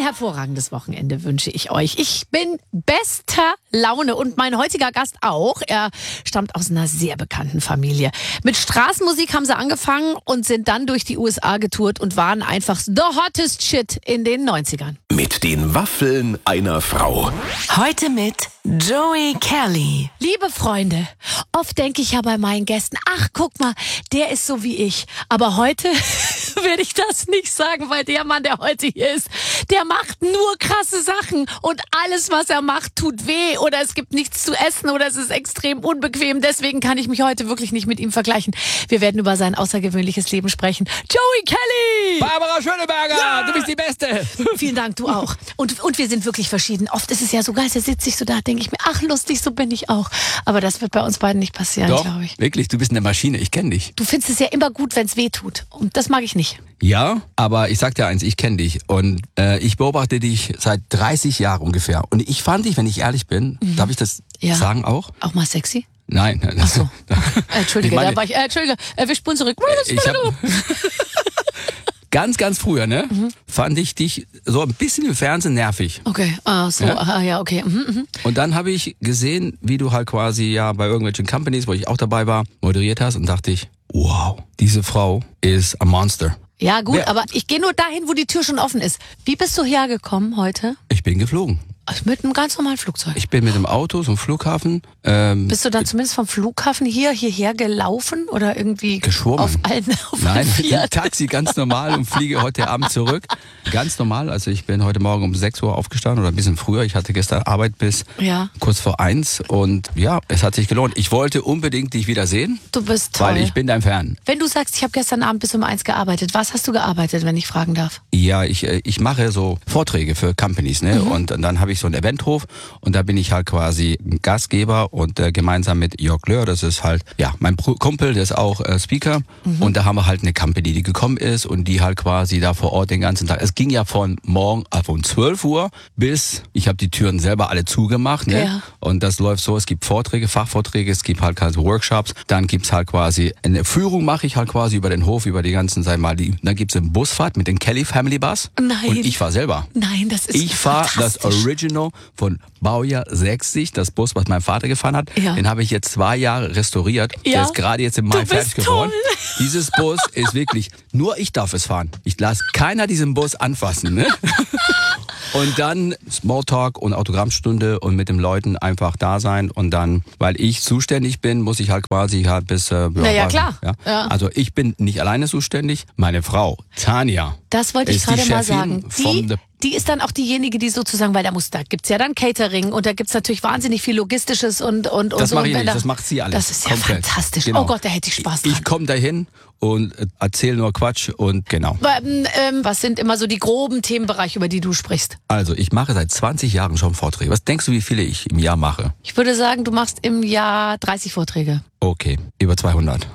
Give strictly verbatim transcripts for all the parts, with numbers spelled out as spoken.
hervorragendes Wochenende wünsche ich euch. Ich bin bester Laune und mein heutiger Gast auch. Er stammt aus einer sehr bekannten Familie. Mit Straßenmusik haben sie angefangen und sind dann durch die U S A getourt und waren einfach the hottest shit in den neunzigern. Mit den Waffeln einer Frau. Heute mit Joey Kelly. Liebe Freunde, oft denke ich ja bei meinen Gästen, ach guck mal, der ist so wie ich. Aber heute werde ich das nicht sagen, weil der Mann, der heute hier ist, der macht nur krasse Sachen und alles, was er macht, tut weh oder es gibt nichts zu essen oder es ist extrem unbequem. Deswegen kann ich mich heute wirklich nicht mit ihm vergleichen. Wir werden über sein außergewöhnliches Leben sprechen. Joey Kelly! Barbara Schöneberger, ja! Du bist die Beste. Vielen Dank, du auch. Und, und wir sind wirklich verschieden. Oft ist es ja so geil, da sitze ich so da, denke ich mir, ach lustig, so bin ich auch. Aber das wird bei uns beiden nicht passieren, glaube ich. Wirklich, du bist eine Maschine, ich kenne dich. Du findest es ja immer gut, wenn es weh tut. Und das mag ich nicht. Ja, aber ich sag dir eins, ich kenne dich und äh, ich beobachte dich seit dreißig Jahren ungefähr. Und ich fand dich, wenn ich ehrlich bin, mhm. darf ich das ja. sagen auch? Auch mal sexy? Nein. Ach so. äh, Entschuldige, meine, da war ich, äh, Entschuldige, äh, wir spulen zurück. Ich hab, Ganz, ganz früher, ne, mhm. fand ich dich so ein bisschen im Fernsehen nervig. Okay, ah, so, ja, ah, ja okay. Mhm, mhm. Und dann habe ich gesehen, wie du halt quasi ja bei irgendwelchen Companies, wo ich auch dabei war, moderiert hast und dachte ich, wow, diese Frau ist ein Monster. Ja gut, Wer, aber ich gehe nur dahin, wo die Tür schon offen ist. Wie bist du hergekommen heute? Ich bin geflogen. Also mit einem ganz normalen Flugzeug? Ich bin mit dem Auto zum Flughafen. Ähm, Bist du dann zumindest vom Flughafen hier hierher gelaufen oder irgendwie geschwommen? Auf allen, auf Nein, allen mit dem Taxi ganz normal und fliege heute Abend zurück. Ganz normal, also ich bin heute Morgen um sechs Uhr aufgestanden oder ein bisschen früher. Ich hatte gestern Arbeit bis ja. kurz vor eins und ja, es hat sich gelohnt. Ich wollte unbedingt dich wieder sehen. Du bist toll. Weil ich bin dein Fan. Wenn du sagst, ich habe gestern Abend bis um eins gearbeitet, was hast du gearbeitet, wenn ich fragen darf? Ja, ich, ich mache so Vorträge für Companies, ne? Mhm. Und dann habe ich so einen Eventhof und da bin ich halt quasi Gastgeber und äh, gemeinsam mit Jörg Löhr, das ist halt ja mein Kumpel, der ist auch äh, Speaker mhm. und da haben wir halt eine Company, die gekommen ist und die halt quasi da vor Ort den ganzen Tag. Es ging ja von morgen, äh, von zwölf Uhr bis, ich habe die Türen selber alle zugemacht, ne? Ja. Und das läuft so, es gibt Vorträge, Fachvorträge, es gibt halt quasi Workshops, dann gibt's halt quasi eine Führung mache ich halt quasi über den Hof, über die ganzen, sag mal, die, dann gibt's eine Busfahrt mit dem Kelly Family Bus. Nein. Und ich fahr selber. Nein, das ist Ich fahre das Original von Baujahr sechzig, das Bus, was mein Vater gefahren hat, ja. den habe ich jetzt zwei Jahre restauriert. Ja. Der ist gerade jetzt im Mai fertig geworden. Dieses Bus ist wirklich, nur ich darf es fahren. Ich lasse keiner diesen Bus anfassen. Ne? Und dann Smalltalk und Autogrammstunde und mit den Leuten einfach da sein und dann, weil ich zuständig bin, muss ich halt quasi halt bis... Äh, Na ja, klar. Ja? Ja. Also ich bin nicht alleine zuständig, meine Frau, Tanja. Das wollte ich gerade mal sagen. Die, die ist dann auch diejenige, die sozusagen, weil da muss, da gibt's ja dann Catering und da gibt's natürlich wahnsinnig viel Logistisches und und und das so. mache ich und nicht, da, das macht sie alles. Das ist ja komplett. fantastisch. Genau. Oh Gott, da hätte ich Spaß dran. Ich komme dahin und erzähle nur Quatsch und genau. Ähm, ähm, was sind immer so die groben Themenbereiche, über die du sprichst? Also ich mache seit zwanzig Jahren schon Vorträge. Was denkst du, wie viele ich im Jahr mache? Ich würde sagen, du machst im Jahr dreißig Vorträge. Okay, über zweihundert.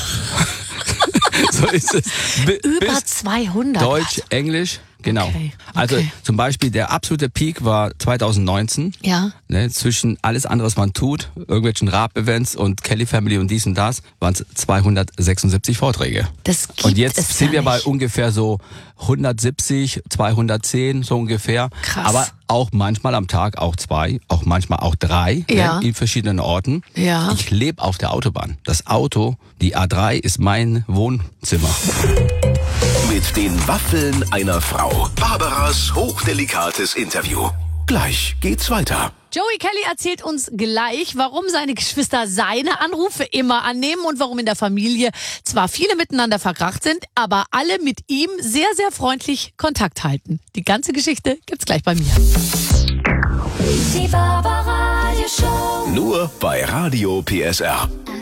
So ist es. B- Über zweihundert? Deutsch, Englisch, genau. Okay, okay. Also zum Beispiel der absolute Peak war zwanzig neunzehn. Ja. Ne, zwischen alles andere, was man tut, irgendwelchen Rap-Events und Kelly Family und dies und das, waren es zweihundertsechsundsiebzig Vorträge. Das gibt und jetzt es sind wir nicht. bei ungefähr so hundertsiebzig, zweihundertzehn, so ungefähr. Krass. Aber auch manchmal am Tag auch zwei, auch manchmal auch drei, ja. ne, in verschiedenen Orten. Ja. Ich lebe auf der Autobahn. Das Auto, die A drei, ist mein Wohnzimmer. Mit den Waffeln einer Frau. Barbaras hochdelikates Interview. Gleich geht's weiter. Joey Kelly erzählt uns gleich, warum seine Geschwister seine Anrufe immer annehmen und warum in der Familie zwar viele miteinander verkracht sind, aber alle mit ihm sehr, sehr freundlich Kontakt halten. Die ganze Geschichte gibt's gleich bei mir. Die Barbara Radio Show. Nur bei Radio P S R.